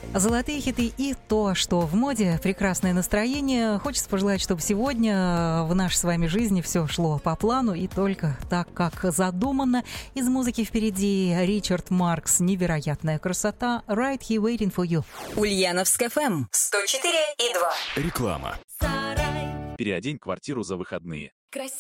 Золотые хиты и то, что в моде, прекрасное настроение. Хочется пожелать, чтобы сегодня в нашей с вами жизни все шло по плану и только так, как задумано. Из музыки впереди Ричард Маркс, невероятная красота. Right Here Waiting for You. Ульяновск ФМ 104,2. Реклама. Переодень квартиру за выходные.